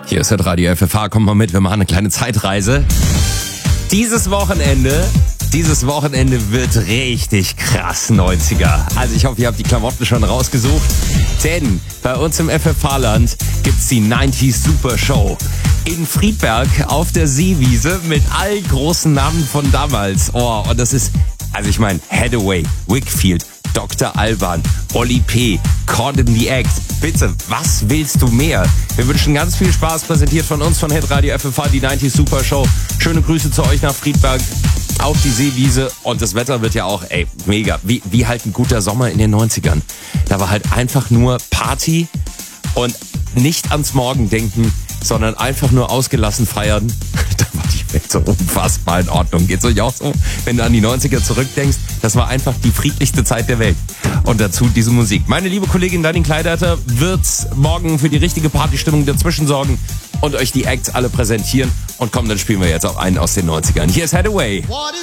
Hier ist Radio FFH, kommt mal mit, wir machen eine kleine Zeitreise. Dieses Wochenende wird richtig krass 90er. Also ich hoffe, ihr habt die Klamotten schon rausgesucht. Denn bei uns im FFH-Land gibt's die 90s Super Show. In Friedberg auf der Seewiese mit allen großen Namen von damals. Oh, und das ist, also ich meine, Hathaway, Wakefield, Dr. Alban, Oli P., Caught in the Act. Bitte, was willst du mehr? Wir wünschen ganz viel Spaß, präsentiert von uns, von Radio FFH, die 90s Super Show. Schöne Grüße zu euch nach Friedberg auf die Seewiese. Und das Wetter wird ja auch, mega. Wie halt ein guter Sommer in den 90ern. Da war halt einfach nur Party und nicht ans Morgen denken, sondern einfach nur ausgelassen feiern. Da war die Welt so unfassbar in Ordnung. Geht's euch auch so? Wenn du an die 90er zurückdenkst, das war einfach die friedlichste Zeit der Welt. Und dazu diese Musik. Meine liebe Kollegin Dani Kleideiter wird morgen für die richtige Partystimmung dazwischen sorgen und euch die Acts alle präsentieren. Und komm, dann spielen wir jetzt auch einen aus den 90ern. Hier ist Hathaway.